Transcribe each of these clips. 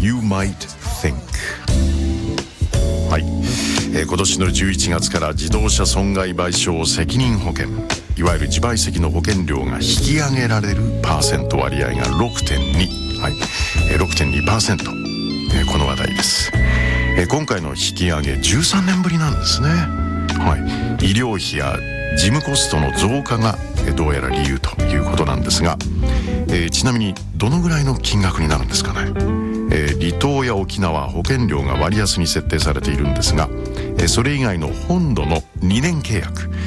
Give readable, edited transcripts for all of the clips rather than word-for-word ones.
You Might Think。はい、今年の11月から自動車損害賠償責任保険、いわゆる自賠責の保険料が引き上げられるパーセント割合が 6.2、はい、6.2%、この話題です。今回の引き上げ13年ぶりなんですね。はい、医療費や事務コストの増加がどうやら理由ということなんですが、ちなみにどのぐらいの金額になるんですかね。離島や沖縄保険料が割安に設定されているんですが、それ以外の本土の2年契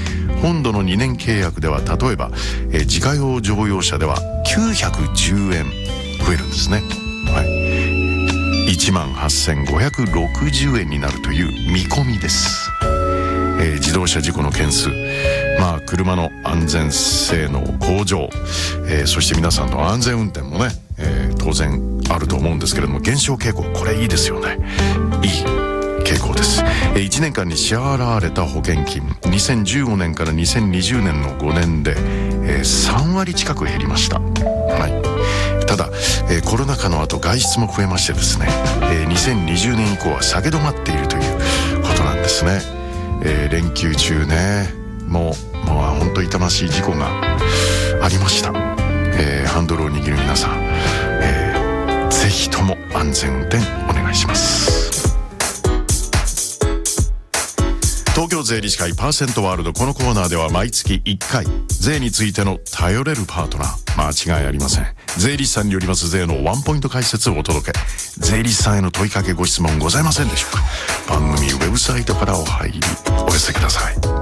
約では、例えば、自家用乗用車では910円増えるんですね。はい、18,560円になるという見込みです。自動車事故の件数、車の安全性能向上、そして皆さんの安全運転もね、当然あると思うんですけれども、減少傾向、これいいですよね。いい傾向です。1年間に支払われた保険金、2015年から2020年の5年で、3割近く減りました。はい、ただ、コロナ禍の後外出も増えましてですね、2020年以降は下げ止まっているということなんですね。連休中ね、もう本当痛ましい事故がありました。ハンドルを握る皆さん、ぜひとも安全運転お願いします。東京税理士会パーセントワールド、このコーナーでは毎月1回税についての頼れるパートナー、間違いありません。税理士さんによります税のワンポイント解説をお届け。税理士さんへの問いかけご質問ございませんでしょうか。番組ウェブサイトからお入りお寄せください。